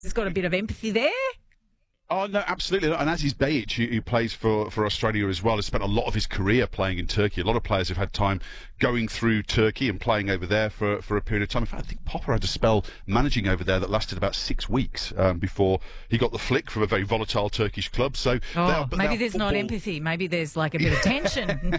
He's got a bit of empathy there. Oh, no, absolutely. And Aziz Behic, who plays for Australia as well, has spent a lot of his career playing in Turkey. A lot of players have had time going through Turkey and playing over there for a period of time. In fact, I think Popper had a spell managing over there that lasted about 6 weeks before he got the flick from a very volatile Turkish club. So maybe there's not empathy. Maybe there's like a bit of tension.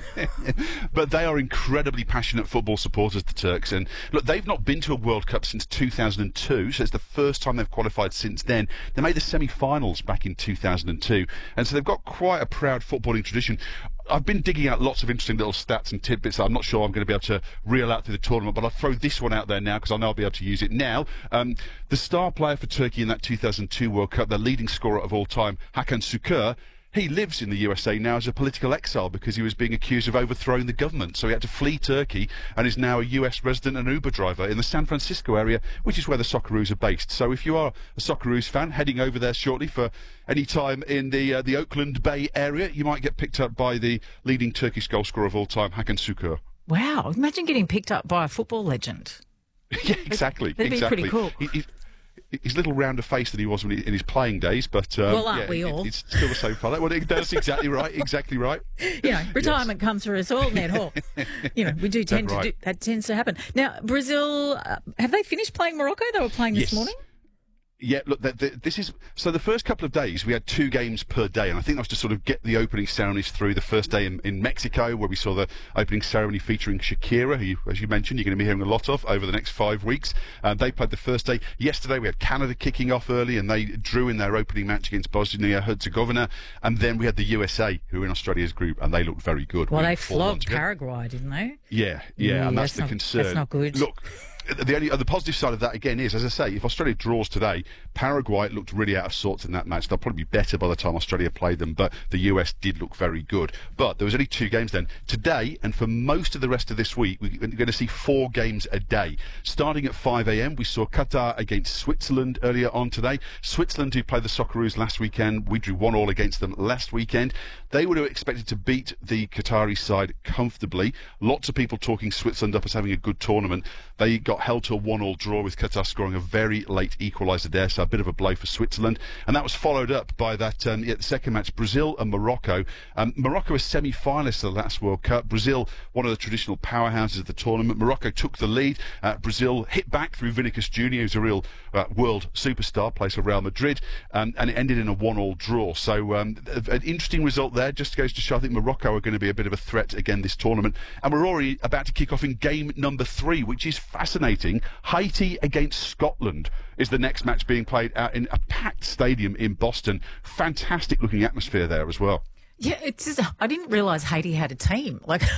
But they are incredibly passionate football supporters, the Turks. And look, they've not been to a World Cup since 2002, so it's the first time they've qualified since then. They made the semi-finals back in 2002, and so they've got quite a proud footballing tradition. I've been digging out lots of interesting little stats and tidbits that I'm not sure I'm going to be able to reel out through the tournament, but I'll throw this one out there now because I know I'll be able to use it now. The star player for Turkey in that 2002 World Cup, the leading scorer of all time, Hakan Şükür, he lives in the USA now as a political exile because he was being accused of overthrowing the government. So he had to flee Turkey and is now a US resident and Uber driver in the San Francisco area, which is where the Socceroos are based. So if you are a Socceroos fan heading over there shortly for any time in the Oakland Bay area, you might get picked up by the leading Turkish goal scorer of all time, Hakan Şükür. Wow, imagine getting picked up by a football legend. Yeah, exactly. That'd be pretty cool. He's a little rounder face than he was in his playing days, but aren't we all? It's still the same fella. Well, that's exactly right. Exactly right. Retirement comes for us all, Ned Hall. We do tend to do that. Tends to happen. Now, Brazil, have they finished playing Morocco? They were playing this morning. Yeah, look, this is... So the first couple of days, we had 2 games per day, and I think that was to sort of get the opening ceremonies through. The first day in Mexico, where we saw the opening ceremony featuring Shakira, who, as you mentioned, you're going to be hearing a lot of over the next 5 weeks. They played the first day. Yesterday, we had Canada kicking off early, and they drew in their opening match against Bosnia-Herzegovina. And then we had the USA, who are in Australia's group, and they looked very good. Well, they flogged Paraguay, didn't they? Yeah, and that's the concern. That's not good. Look... The positive side of that, again, is, as I say, if Australia draws today, Paraguay looked really out of sorts in that match. They'll probably be better by the time Australia played them, but the US did look very good. But there was only 2 games then. Today, and for most of the rest of this week, we're going to see 4 games a day. Starting at 5 a.m, we saw Qatar against Switzerland earlier on today. Switzerland, who played the Socceroos last weekend, we drew 1-1 against them last weekend. They would have expected to beat the Qatari side comfortably. Lots of people talking Switzerland up as having a good tournament. They got held to a 1-1 draw with Qatar scoring a very late equaliser there, so a bit of a blow for Switzerland. And that was followed up by that the second match, Brazil and Morocco. Morocco was semi-finalists of the last World Cup. Brazil, one of the traditional powerhouses of the tournament. Morocco took the lead. Brazil hit back through Vinicius Junior, who's a real world superstar, plays for Real Madrid, and it ended in a 1-1 draw. So an interesting result there. Just goes to show I think Morocco are going to be a bit of a threat again this tournament. And we're already about to kick off in game number 3, which is fascinating. Haiti against Scotland is the next match being played out in a packed stadium in Boston. Fantastic looking atmosphere there as well. Yeah, it's just, I didn't realise Haiti had a team.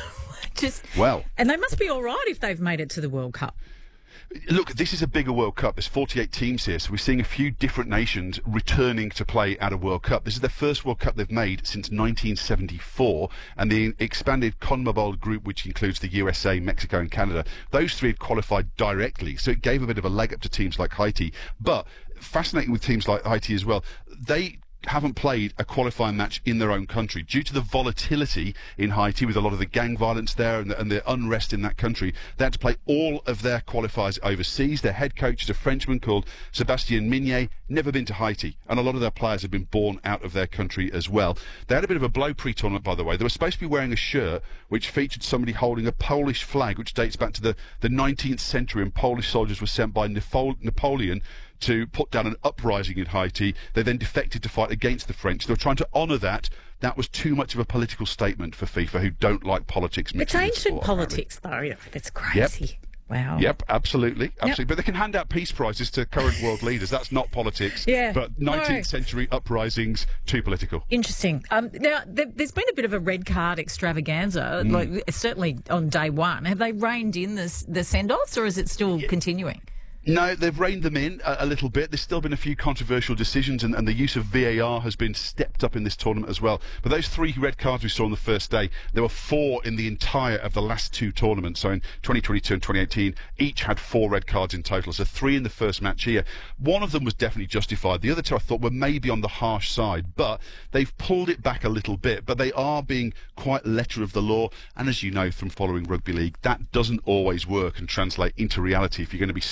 And they must be all right if they've made it to the World Cup. Look, this is a bigger World Cup. There's 48 teams here, so we're seeing a few different nations returning to play at a World Cup. This is their first World Cup they've made since 1974, and the expanded CONMEBOL group, which includes the USA, Mexico and Canada, those 3 had qualified directly, so it gave a bit of a leg up to teams like Haiti. But fascinating with teams like Haiti as well, they haven't played a qualifying match in their own country due to the volatility in Haiti with a lot of the gang violence there and the unrest in that country. They had to play all of their qualifiers overseas. Their head coach is a Frenchman called Sébastien Mignet, never been to Haiti, and a lot of their players have been born out of their country as well. They had a bit of a blow pre-tournament, by the way. They were supposed to be wearing a shirt which featured somebody holding a Polish flag, which dates back to the 19th century, and Polish soldiers were sent by Napoleon to put down an uprising in Haiti. They then defected to fight against the French. They were trying to honour that. That was too much of a political statement for FIFA, who don't like politics mixed with sport. It's ancient politics, though. It's crazy. Yep. Wow. Yep, absolutely. Yep. But they can hand out peace prizes to current world leaders. That's not politics. Yeah. But 19th century uprisings, too political. Interesting. Now, there's been a bit of a red card extravaganza, certainly on day one. Have they reined in the send-offs, or is it still continuing? No, they've reined them in a little bit. There's still been a few controversial decisions, and the use of VAR has been stepped up in this tournament as well. But those 3 red cards we saw on the first day, there were 4 in the entire of the last 2 tournaments. So in 2022 and 2018, each had 4 red cards in total. So 3 in the first match here. One of them was definitely justified. The other 2 I thought were maybe on the harsh side, but they've pulled it back a little bit. But they are being quite letter of the law. And as you know from following rugby league, that doesn't always work and translate into reality if you're going to be strictly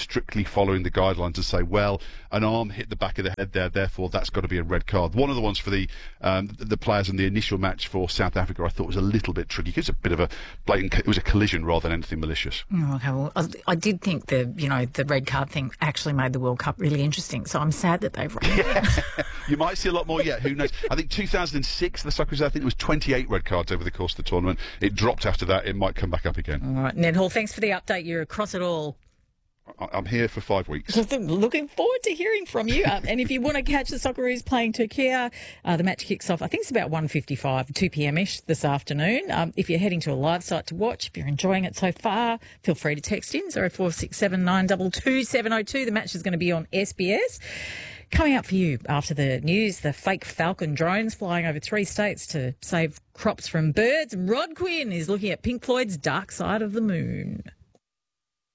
easily following the guidelines and say, well, an arm hit the back of the head there, therefore that's got to be a red card. One of the ones for the players in the initial match for South Africa I thought was a little bit tricky. It was a bit of a blatant, it was a collision rather than anything malicious. Oh, okay, well, I did think the red card thing actually made the World Cup really interesting, so I'm sad that they've run. Yeah. You might see a lot more yet, who knows. I think 2006, the Socceroos, I think it was 28 red cards over the course of the tournament. It dropped after that. It might come back up again. All right, Ned Hall, thanks for the update. You're across it all. I'm here for 5 weeks. Looking forward to hearing from you. And if you want to catch the Socceroos playing Turkey, the match kicks off, I think it's about 1:55, 2 p.m-ish this afternoon. If you're heading to a live site to watch, if you're enjoying it so far, feel free to text in 0467 922 702. The match is going to be on SBS. Coming up for you after the news, the fake Falcon drones flying over 3 states to save crops from birds. And Rod Quinn is looking at Pink Floyd's Dark Side of the Moon.